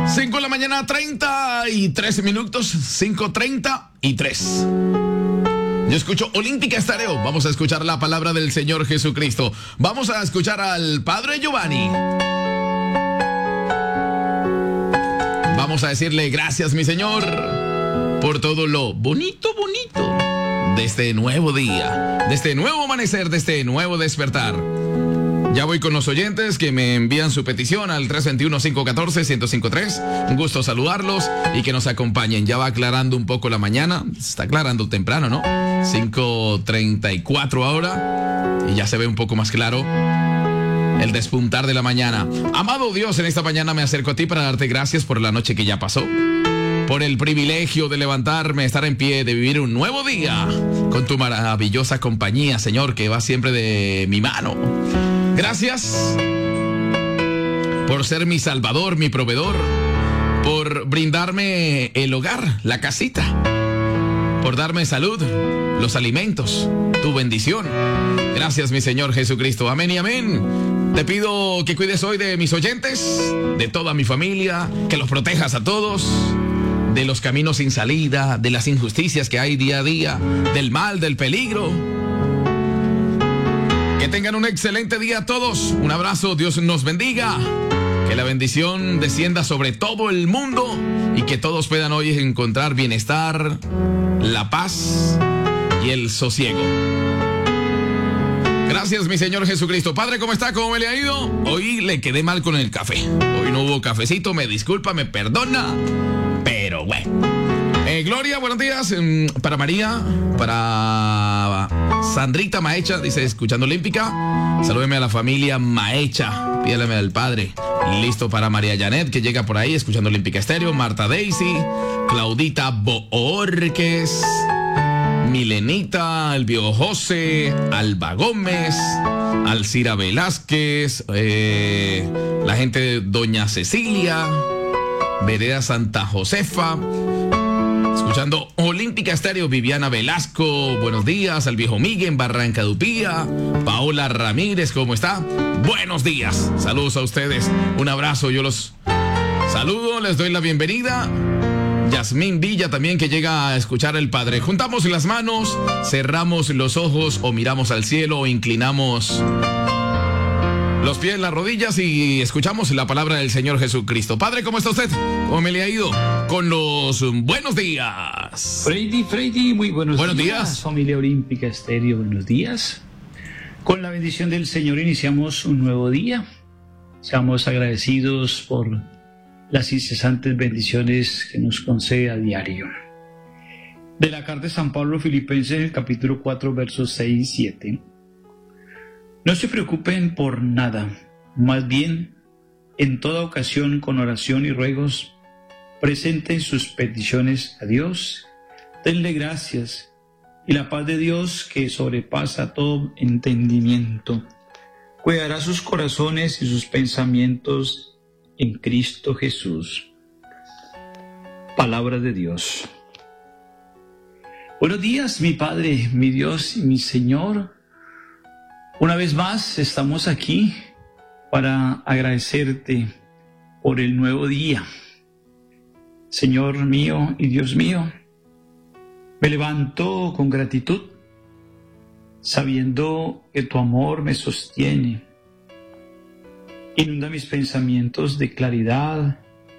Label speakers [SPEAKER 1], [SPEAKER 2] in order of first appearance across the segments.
[SPEAKER 1] 5 de la mañana, 33 minutos, 5:33. Yo escucho Olímpica Estéreo. Vamos a escuchar la palabra del Señor Jesucristo. Vamos a escuchar al Padre Giovanni. Vamos a decirle gracias, mi Señor, por todo lo bonito de este nuevo día, de este nuevo amanecer, de este nuevo despertar. Ya voy con los oyentes que me envían su petición al 321-514-1053. Un gusto saludarlos y que nos acompañen. Ya va aclarando un poco la mañana. Se está aclarando temprano, ¿no? 5:34 ahora. Y ya se ve un poco más claro el despuntar de la mañana. Amado Dios, en esta mañana me acerco a ti para darte gracias por la noche que ya pasó. Por el privilegio de levantarme, estar en pie, de vivir un nuevo día con tu maravillosa compañía, Señor, que va siempre de mi mano. Gracias por ser mi salvador, mi proveedor, por brindarme el hogar, la casita, por darme salud, los alimentos, tu bendición. Gracias, mi Señor Jesucristo. Amén y amén. Te pido que cuides hoy de mis oyentes, de toda mi familia, que los protejas a todos, de los caminos sin salida, de las injusticias que hay día a día, del mal, del peligro. Que tengan un excelente día todos. Un abrazo, Dios nos bendiga. Que la bendición descienda sobre todo el mundo y que todos puedan hoy encontrar bienestar, la paz y el sosiego. Gracias, mi Señor Jesucristo. Padre, ¿cómo está? ¿Cómo me le ha ido? Hoy le quedé mal con el café. Hoy no hubo cafecito, me disculpa, me perdona. Pero bueno. Gloria, buenos días. Para María, para Sandrita Maecha, dice, escuchando Olímpica. Salúdeme a la familia Maecha. Pídale al Padre. Listo para María Janet, que llega por ahí, escuchando Olímpica Estéreo. Marta Daisy, Claudita Boorques, Milenita, el Bio José, Alba Gómez, Alcira Velázquez, la gente de Doña Cecilia, Vereda Santa Josefa. Escuchando Olímpica Estéreo, Viviana Velasco, buenos días. Al viejo Miguel en Barranca Dupía. Paola Ramírez, ¿cómo está? Buenos días. Saludos a ustedes. Un abrazo, yo los saludo, les doy la bienvenida. Yasmín Villa también, que llega a escuchar el Padre. Juntamos las manos, cerramos los ojos o miramos al cielo o inclinamos los pies, las rodillas y escuchamos la palabra del Señor Jesucristo. Padre, ¿cómo está usted? ¿Cómo me le ha ido? Con los buenos días.
[SPEAKER 2] Freddy, muy buenos
[SPEAKER 1] días.
[SPEAKER 2] Familia Olímpica Estéreo, buenos días. Con la bendición del Señor iniciamos un nuevo día. Seamos agradecidos por las incesantes bendiciones que nos concede a diario. De la carta de San Pablo a Filipenses, en el capítulo 4, versos 6 y 7. No se preocupen por nada, más bien, en toda ocasión, con oración y ruegos, presenten sus peticiones a Dios, denle gracias, y la paz de Dios, que sobrepasa todo entendimiento, cuidará sus corazones y sus pensamientos en Cristo Jesús. Palabra de Dios. Buenos días, mi Padre, mi Dios y mi Señor. Una vez más estamos aquí para agradecerte por el nuevo día. Señor mío y Dios mío, me levanto con gratitud, sabiendo que tu amor me sostiene. Inunda mis pensamientos de claridad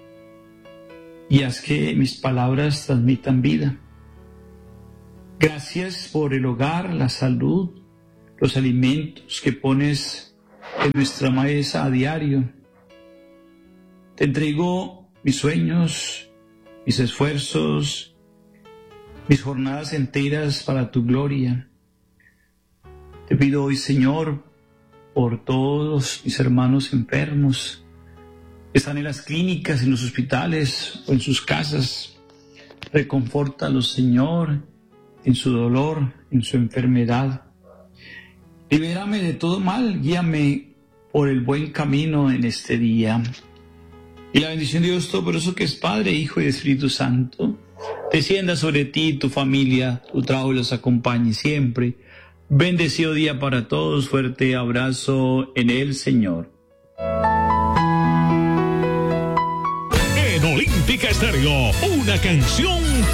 [SPEAKER 2] y haz que mis palabras transmitan vida. Gracias por el hogar, la salud, los alimentos que pones en nuestra mesa a diario. Te entrego mis sueños, mis esfuerzos, mis jornadas enteras para tu gloria. Te pido hoy, Señor, por todos mis hermanos enfermos que están en las clínicas, en los hospitales o en sus casas. Reconfórtalos, Señor, en su dolor, en su enfermedad. Libérame de todo mal, guíame por el buen camino en este día. Y la bendición de Dios Todopoderoso, que es Padre, Hijo y Espíritu Santo, descienda sobre ti, tu familia, tu trabajo y los acompañe siempre. Bendecido día para todos, fuerte abrazo en el Señor.
[SPEAKER 3] Olímpica Estéreo, una canción